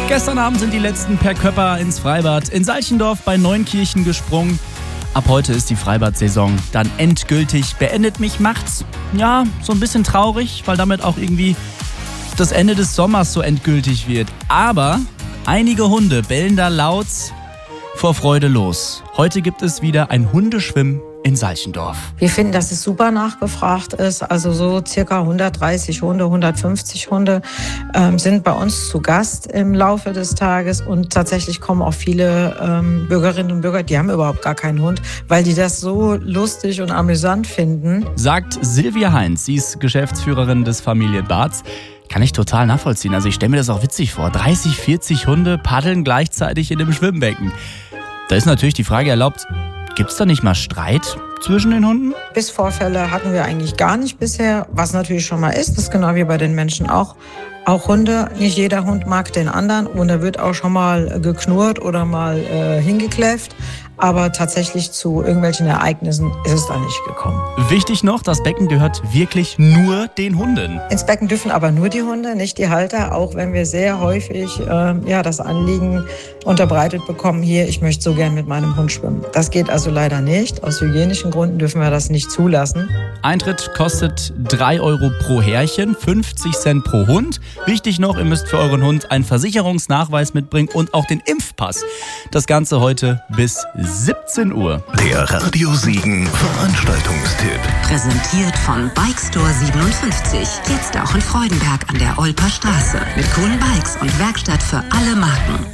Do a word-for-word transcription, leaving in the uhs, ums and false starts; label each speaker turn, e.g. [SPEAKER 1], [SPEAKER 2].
[SPEAKER 1] Gestern Abend sind die letzten per Köpper ins Freibad in Salchendorf bei Neunkirchen gesprungen. Ab heute ist die Freibad-Saison dann endgültig beendet. Mich macht's, ja, so ein bisschen traurig, weil damit auch irgendwie das Ende des Sommers so endgültig wird. Aber einige Hunde bellen da laut vor Freude los. Heute gibt es wieder ein Hundeschwimmen in Salchendorf.
[SPEAKER 2] Wir finden, dass es super nachgefragt ist. Also so circa hundertdreißig Hunde, hundertfünfzig Hunde ähm, sind bei uns zu Gast im Laufe des Tages. Und tatsächlich kommen auch viele ähm, Bürgerinnen und Bürger, die haben überhaupt gar keinen Hund, weil die das so lustig und amüsant finden.
[SPEAKER 1] Sagt Silvia Heinz, sie ist Geschäftsführerin des Familienbads. Kann ich total nachvollziehen. Also ich stelle mir das auch witzig vor. dreißig, vierzig Hunde paddeln gleichzeitig in dem Schwimmbecken. Da ist natürlich die Frage erlaubt, gibt es da nicht mal Streit zwischen den Hunden?
[SPEAKER 2] Bissvorfälle hatten wir eigentlich gar nicht bisher, was natürlich schon mal ist. Das ist genau wie bei den Menschen auch. Auch Hunde, nicht jeder Hund mag den anderen und da wird auch schon mal geknurrt oder mal äh, hingekläfft. Aber tatsächlich zu irgendwelchen Ereignissen ist es da nicht gekommen.
[SPEAKER 1] Wichtig noch, das Becken gehört wirklich nur den Hunden.
[SPEAKER 2] Ins Becken dürfen aber nur die Hunde, nicht die Halter, auch wenn wir sehr häufig äh, ja, das Anliegen unterbreitet bekommen, hier, ich möchte so gern mit meinem Hund schwimmen. Das geht also leider nicht. Aus hygienischen Gründen dürfen wir das nicht zulassen.
[SPEAKER 1] Eintritt kostet drei Euro pro Härchen, fünfzig Cent pro Hund. Wichtig noch, ihr müsst für euren Hund einen Versicherungsnachweis mitbringen und auch den Impfpass. Das Ganze heute bis siebzehn Uhr.
[SPEAKER 3] Der Radio Siegen Veranstaltungstipp.
[SPEAKER 4] Präsentiert von Bikestore siebenundfünfzig. Jetzt auch in Freudenberg an der Olper Straße. Mit coolen Bikes und Werkstatt für alle Marken.